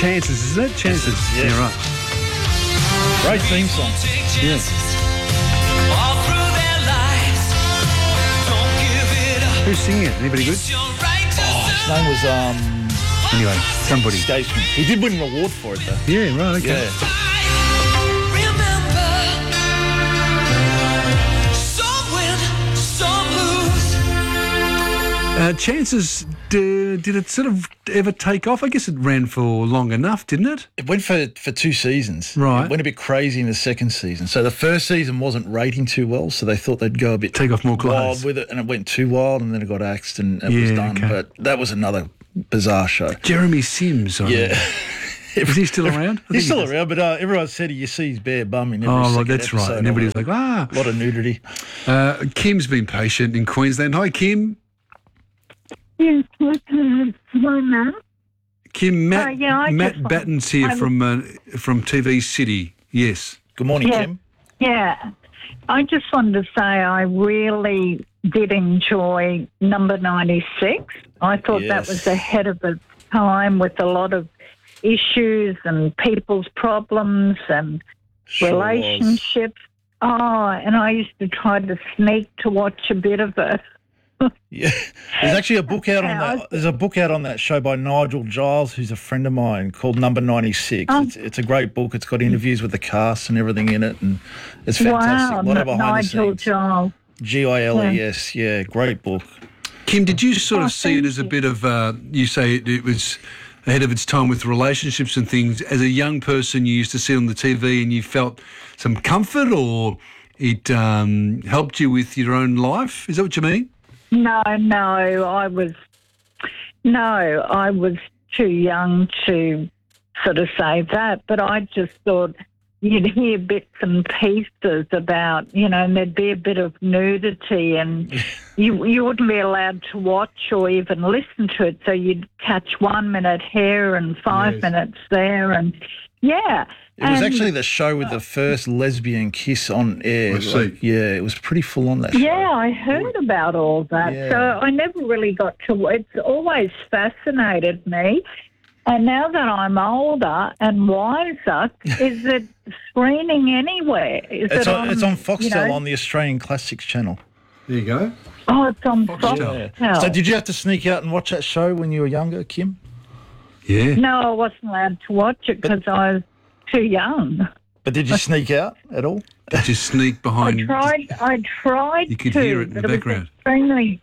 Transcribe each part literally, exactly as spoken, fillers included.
Chances, is that Chances? Yeah. Yeah, right. Great theme song. Yeah. Who's singing it? Anybody good? Oh, his name was um. Anyway, somebody. Escapes me. He did win an award for it though. Yeah, right, okay. Yeah. Uh, Chances, d- did it sort of ever take off? I guess it ran for long enough, didn't it? It went for, for two seasons. Right. It went a bit crazy in the second season. So the first season wasn't rating too well, so they thought they'd go a bit Take off more clothes. wild with it, and it went too wild, and then it got axed, and it Yeah, was done. okay. But that was another bizarre show. Jeremy Sims. I Yeah. remember. Is he still around? I think He's still he is. around, but uh, everyone said you see his bare bum in every Oh, second right, that's episode. right. And everybody's like, ah. A lot of nudity. Uh, Kim's been patient in Queensland. Hi, Kim. Yes, hello, Matt. Kim, Matt, Uh, yeah, I Matt just- Batten's here I- from uh, from T V City. Yes. Good morning, Yeah. Kim. Yeah, I just wanted to say I really did enjoy number ninety-six. I thought that Yes. was ahead of its time with a lot of issues and people's problems and Sure was. relationships. Oh, and I used to try to sneak to watch a bit of it. Yeah, there's actually a book out on Yeah, I- that. There's a book out on that show by Nigel Giles, who's a friend of mine, called Number ninety-six. Oh. It's, it's a great book. It's got interviews with the cast and everything in it, and it's fantastic. Wow, a lot of N- behind Nigel the scenes. Giles. G I L E S, yeah, great book. Kim, did you sort Oh, of see it thank as a you. bit of, uh, you say it, it was ahead of its time with relationships and things. As a young person, you used to see it on the T V and you felt some comfort, or it um, helped you with your own life? Is that what you mean? No, no, I was no, I was too young to sort of say that, but I just thought you'd hear bits and pieces about, you know, and there'd be a bit of nudity, and you you wouldn't be allowed to watch or even listen to it, so you'd catch one minute here and five Yes. minutes there, and yeah. It was and- actually the show with the first lesbian kiss on air. I see. Like, yeah, it was pretty full on, that show. Yeah, I heard about all that. Yeah. So I never really got to. It's always fascinated me. And now that I'm older and wiser, is it screening anywhere? Is It's it on, it's on Foxtel you know- on the Australian Classics channel. There you go. Oh, it's on Foxtel. Foxtel. So did you have to sneak out and watch that show when you were younger, Kim? Yeah. No, I wasn't allowed to watch it because I was too young. But did you sneak out at all? Did you sneak behind? I tried. I tried. You could to, hear it in but the was background. Extremely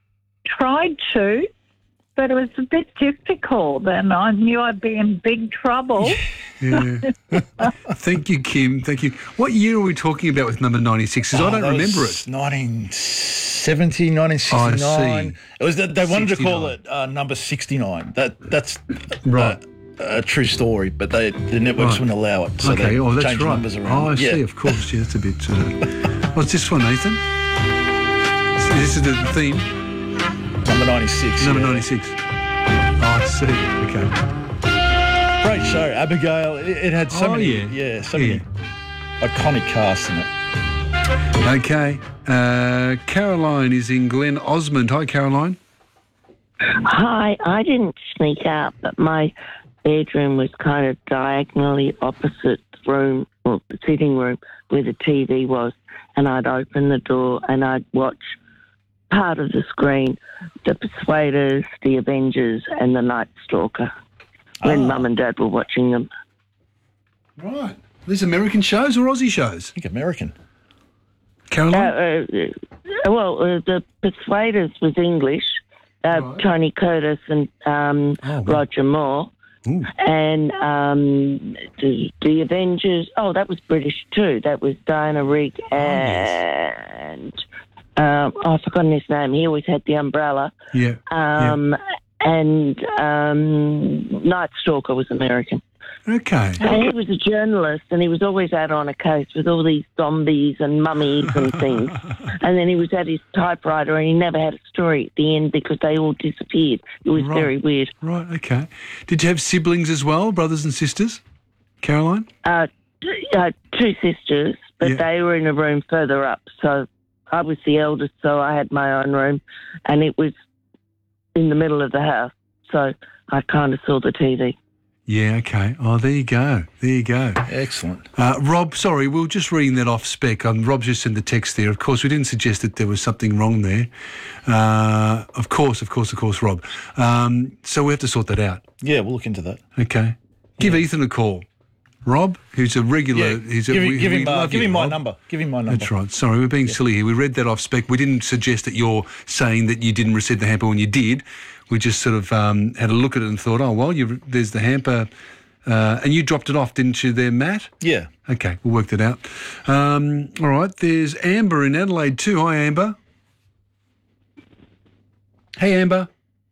tried to, but it was a bit difficult, and I knew I'd be in big trouble. Yeah. Thank you, Kim. Thank you. What year are we talking about with number ninety-six? Because I don't Oh, that remember was it. nineteen seventy, nineteen sixty-nine. I see. It was the, they wanted to call sixty-nine. it uh, number sixty-nine. That that's Right. uh, a true story, but they the networks Right. wouldn't allow it, so Okay, they oh, that's changed the right. numbers around. Oh, I yeah. see, of course. Yeah, that's a bit... Uh... What's this one, Nathan? So this is the theme, Number ninety-six. number yeah. ninety-six. Oh, I see. Okay. Great show, Abigail. It, it had so Oh, many, yeah. yeah, so Yeah. many iconic casts in it. Okay. Uh, Caroline is in Glen Osmond. Hi, Caroline. Hi, I didn't sneak out, but my bedroom was kind of diagonally opposite the room, or the sitting room, where the T V was, and I'd open the door and I'd watch part of the screen, The Persuaders, The Avengers, and The Night Stalker, when Ah. Mum and Dad were watching them. Right. These American shows or Aussie shows? I think American. Uh, Caroline? uh, well, uh, The Persuaders was English, uh, Right. Tony Curtis and um, Oh, wow. Roger Moore. Ooh. And um, the, the Avengers, oh, that was British too. That was Diana Rigg and, um, oh, I've forgotten his name. He always had the umbrella. Yeah. Um, And um, Night Stalker was American. Okay. And he was a journalist, and he was always out on a case with all these zombies and mummies and things. And then he was at his typewriter, and he never had a story at the end because they all disappeared. It was Right. very weird. Right, okay. Did you have siblings as well, brothers and sisters? Caroline? Uh, t- uh, two sisters, but Yeah. they were in a room further up. So I was the eldest, so I had my own room, and it was in the middle of the house. So I kind of saw the T V. Yeah, okay. Oh, there you go. There you go. Excellent. Uh, Rob, sorry, we were just reading that off spec. Um, Rob just sent the text there. Of course, we didn't suggest that there was something wrong there. Uh, of course, of course, of course, Rob. Um, so we have to sort that out. Yeah, we'll look into that. Okay. Give yeah. Ethan a call. Rob, who's a regular... Yeah, he's a, give, we, give we him, uh, give you, him my Rob. number. Give him my number. That's right. Sorry, we're being yeah. silly here. We read that off spec. We didn't suggest that you're saying that you didn't receive the hamper when you did. We just sort of um, had a look at it and thought, oh, well, you, there's the hamper... Uh, and you dropped it off, didn't you there, Matt? Yeah. Okay, we'll work that out. Um, all right, there's Amber in Adelaide too. Hi, Amber. Hey, Amber.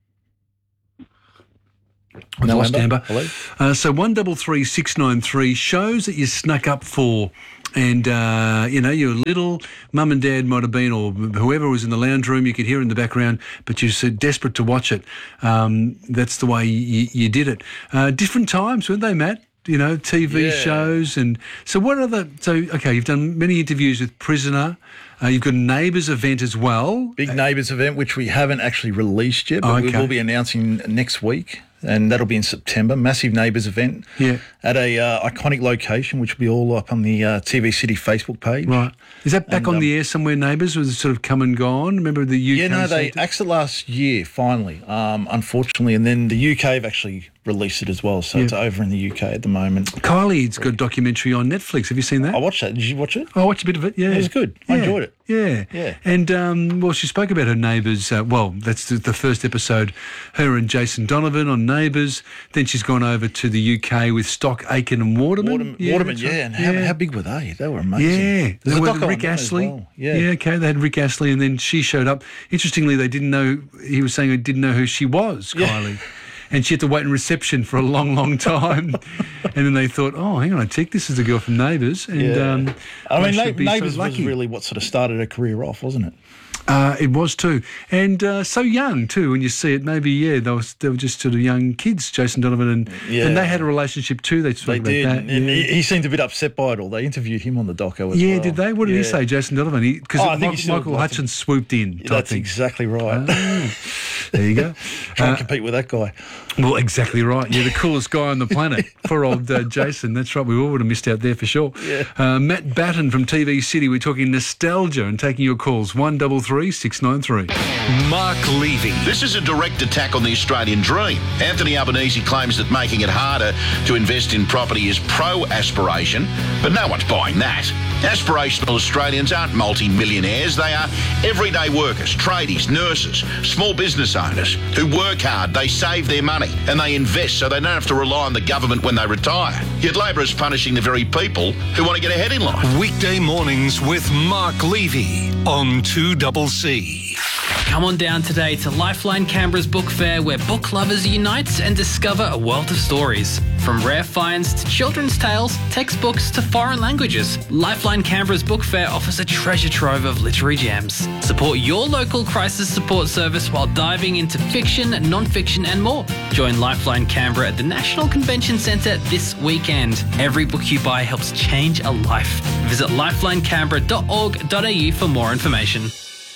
I've No, lost Amber. Amber. Hello. Uh, so one double three six nine three shows that you snuck up for, and uh, you know your little mum and dad might have been, or whoever was in the lounge room. You could hear it in the background, but you're so desperate to watch it. Um, that's the way you, you did it. Uh, different times, weren't they, Matt? You know, T V Yeah. shows, and so what other? So okay, you've done many interviews with Prisoner. Uh, you've got a Neighbours event as well. Big Neighbours event, which we haven't actually released yet, but we Okay. will be announcing next week, and that'll be in September. Massive Neighbours event Yeah. at a uh, iconic location, which will be all up on the uh, T V City Facebook page. Right. Is that back And, on um, the air somewhere, Neighbours? Was it sort of come and gone? Remember the U K? Yeah, no, they sector? axed it last year, finally, um, unfortunately, and then the U K have actually released it as well, so Yeah. it's over in the U K at the moment. Kylie's got a documentary on Netflix. Have you seen that? I watched that. Did you watch it? I watched a bit of it, yeah. It was good. I Yeah, enjoyed it. Yeah. Yeah. And, um, well, she spoke about her neighbours. Uh, well, that's the, the first episode, her and Jason Donovan on Neighbours. Then she's gone over to the U K with Stock, Aitken and Waterman. Waterman, yeah, Waterman, that's yeah. right. And how, yeah. how big were they? They were amazing. Yeah, There's they a were doco on Rick that as Astley. well. Yeah. yeah, okay. They had Rick Astley, and then she showed up. Interestingly, they didn't know. He was saying he didn't know who she was, Yeah. Kylie, and she had to wait in reception for a long, long time. And then they thought, oh, hang on a tick, this is the girl from Neighbours, and Yeah. um, I mean, should Na- be so Neighbours was lucky. really what sort of started her career off, wasn't it? Uh, it was too, and uh, so young too. When you see it, maybe yeah, they were they were just sort of young kids, Jason Donovan, and Yeah. and they had a relationship too. They spoke They about did. that. And and yeah. he, he seemed a bit upset by it all. They interviewed him on the doco as Yeah, well. did they? What did he Yeah. say, Jason Donovan? Because Oh, I think he Michael, still Michael liked Hutchins swooped in. Type That's thing. exactly right. Ah, there you go. Try and Uh, compete with that guy. well, exactly right. You're the coolest guy on the planet. Poor old uh, Jason. That's right. We all would have missed out there for sure. Yeah. Uh, Matt Batten from T V City. We're talking nostalgia and taking your calls. One double three six nine three. Mark Levy. This is a direct attack on the Australian dream. Anthony Albanese claims that making it harder to invest in property is pro-aspiration, but no one's buying that. Aspirational Australians aren't multi-millionaires. They are everyday workers, tradies, nurses, small business owners who work hard, they save their money and they invest so they don't have to rely on the government when they retire. Yet Labor is punishing the very people who want to get ahead in life. Weekday mornings with Mark Levy on two C C. Come on down today to Lifeline Canberra's book fair, where book lovers unite and discover a world of stories. From rare finds to children's tales, textbooks to foreign languages, Lifeline Canberra's book fair offers a treasure trove of literary gems. Support your local crisis support service while diving into fiction, non-fiction and more. Join Lifeline Canberra at the National Convention Centre this weekend. Every book you buy helps change a life. Visit lifeline canberra dot org dot a u for more information.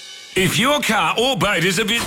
If your car or boat is a bit...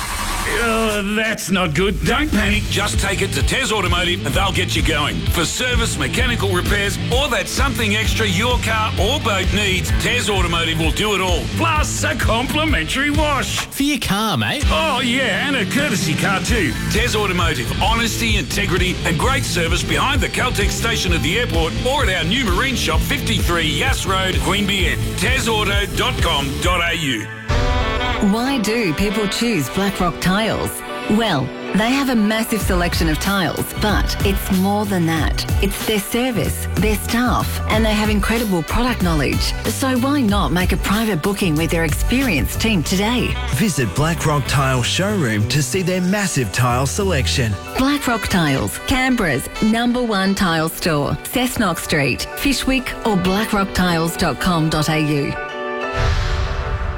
Oh, that's not good. Don't panic. Just take it to Tez Automotive and they'll get you going. For service, mechanical repairs, or that something extra your car or boat needs, Tez Automotive will do it all. Plus a complimentary wash. For your car, mate. Oh, yeah, and a courtesy car too. Tez Automotive. Honesty, integrity, and great service behind the Caltex station at the airport or at our new marine shop, fifty-three Yass Road, Queanbeyan. tez auto dot com dot a u. Why do people choose Blackrock Tiles? Well, they have a massive selection of tiles, but it's more than that. It's their service, their staff, and they have incredible product knowledge. So why not make a private booking with their experienced team today? Visit Blackrock Tile Showroom to see their massive tile selection. Blackrock Tiles, Canberra's number one tile store. Cessnock Street, Fishwick or blackrock tiles dot com dot a u.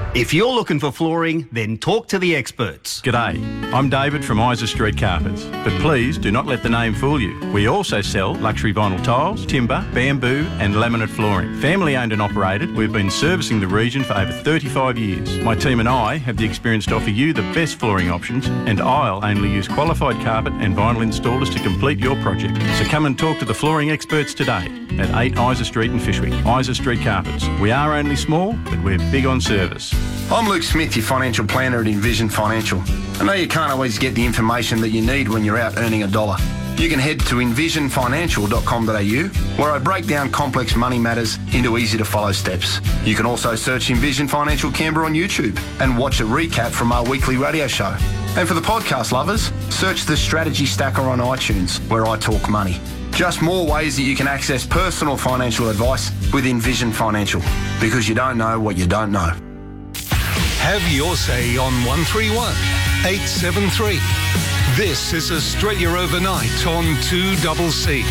If you're looking for flooring, then talk to the experts. G'day, I'm David from Isa Street Carpets, but please do not let the name fool you. We also sell luxury vinyl tiles, timber, bamboo and laminate flooring. Family owned and operated, we've been servicing the region for over thirty-five years. My team and I have the experience to offer you the best flooring options, and I'll only use qualified carpet and vinyl installers to complete your project. So come and talk to the flooring experts today at eight Isa Street in Fishwick. Isa Street Carpets. We are only small, but we're big on service. I'm Luke Smith, your financial planner at Envision Financial. I know you can't always get the information that you need when you're out earning a dollar. You can head to envision financial dot com dot a u, where I break down complex money matters into easy-to-follow steps. You can also search Envision Financial Canberra on YouTube and watch a recap from our weekly radio show. And for the podcast lovers, search the Strategy Stacker on iTunes, where I talk money. Just more ways that you can access personal financial advice with Envision Financial, because you don't know what you don't know. Have your say on one three one, eight seven three. This is Australia Overnight on two C C.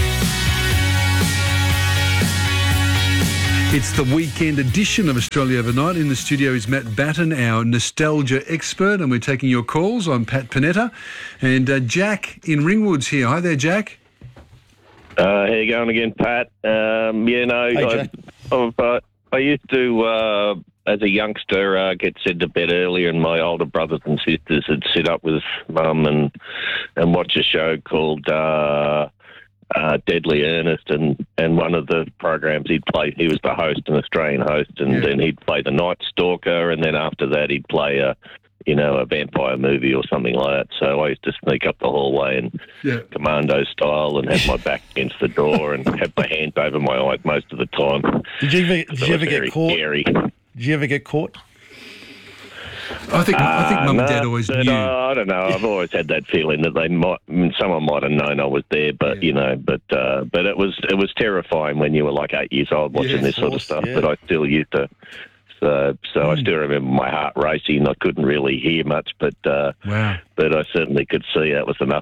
It's the weekend edition of Australia Overnight. In the studio is Matt Batten, our nostalgia expert, and we're taking your calls. I'm Pat Panetta, and uh, Jack in Ringwood's here. Hi there, Jack. Uh, how you going again, Pat? Um, yeah, no, Hey, I, I've, uh, I used to, uh, as a youngster, uh, get sent to bed earlier, and my older brothers and sisters would sit up with mum and and watch a show called uh, uh, Deadly Ernest, and, and one of the programs he'd play, he was the host, an Australian host, and Yeah. then he'd play the Night Stalker, and then after that he'd play a, you know, a vampire movie or something like that. So I used to sneak up the hallway and Yeah. commando style and have my back against the door and have my hands over my eyes most of the time. Did you ever, did So you it ever was get very caught? Scary. Did you ever get caught? I think I think Uh, Mum and no, Dad always but, knew. uh, I don't know. I've always had that feeling that they might, I mean, someone might have known I was there, but you know, but uh, but it was it was terrifying when you were like eight years old watching Yeah, this of sort of course, stuff. yeah. But I still used to. So, so Hmm. I still remember my heart racing. I couldn't really hear much, but uh, Wow. but I certainly could see that was enough.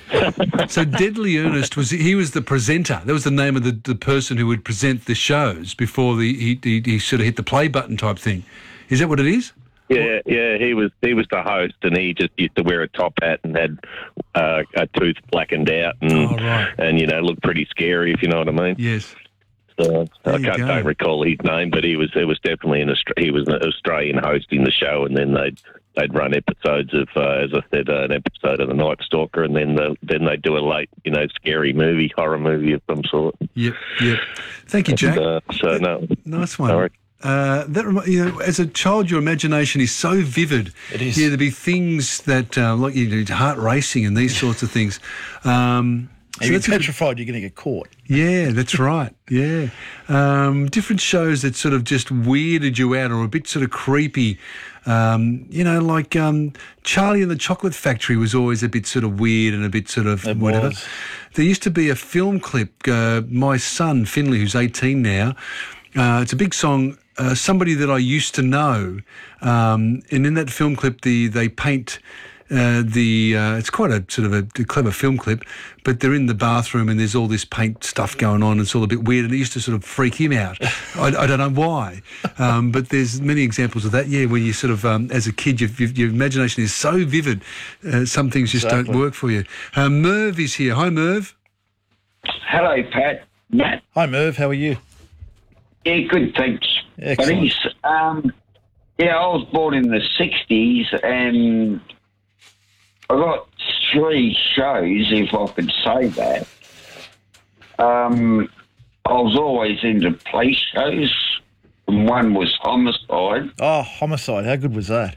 So Deadly Ernest was he was the presenter. That was the name of the, the person who would present the shows before the he, he, he sort of hit the play button type thing. Is that what it is? Yeah, yeah, he was he was the host, and he just used to wear a top hat and had uh, a tooth blackened out, and Oh, right. and you know looked pretty scary, if you know what I mean. Yes. So There I you can't, go. don't recall his name, but he was it was definitely an Austra- he was an Australian hosting the show, and then they'd they'd run episodes of uh, as I said uh, an episode of the Night Stalker, and then the, then they'd do a late you know scary movie horror movie of some sort. Yep. Yep. Thank you, Jack. And, uh, so no, Nice one. Sorry. Uh, that remi- you know, as a child, your imagination is so vivid. It is. Yeah, there'd be things that uh, like you know, heart racing and these sorts of things. Um, so If you're that's a good- petrified you're going to get caught. yeah, that's right. Yeah, um, different shows that sort of just weirded you out or a bit sort of creepy. Um, you know, like um, Charlie and the Chocolate Factory was always a bit sort of weird and a bit sort of It whatever. was. There used to be a film clip. Uh, my son Finley, who's eighteen now, uh, it's a big song. Uh, somebody that I used to know, um, and in that film clip, the they paint. Uh, the uh, it's quite a sort of a, a clever film clip, but they're in the bathroom and there's all this paint stuff going on. It's all a bit weird, and it used to sort of freak him out. I, I don't know why, um, but there's many examples of that. Yeah, when you sort of um, as a kid, you've, you've, your imagination is so vivid, uh, some things just Exactly. don't work for you. Uh, Merv is here. Hi, Merv. Hello, Pat. Matt. Hi, Merv. How are you? Yeah, good, thanks. Excellent. Buddies. Um, yeah, I was born in the sixties, and I got three shows, if I could say that. Um, I was always into police shows, and one was Homicide. Oh, Homicide. How good was that?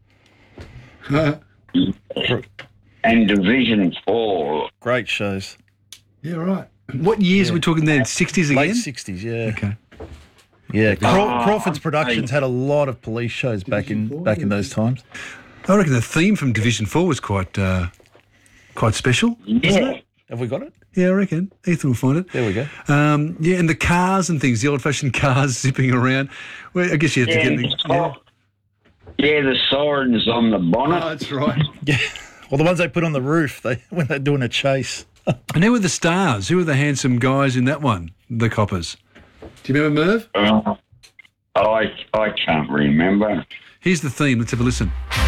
And Division Four. Great shows. Yeah, right. What years Yeah. are we talking there? sixties again? Late sixties, yeah. Okay. Yeah, Craw- Oh, Crawford's okay. Productions had a lot of police shows back in back in those times. I reckon the theme from Division Four was quite uh, quite special. Yeah. Have we got it? Yeah, I reckon. Ethan will find it. There we go. Um, yeah, and the cars and things, the old-fashioned cars zipping around. Well, I guess you had Yeah, to get... the, The, yeah. yeah, the sirens on the bonnet. Oh, that's right. Yeah. Well, the ones they put on the roof they when they're doing a chase. And who were the stars? Who were the handsome guys in that one? The coppers. Do you remember Merv? Uh, I I can't remember. Here's the theme. Let's have a listen.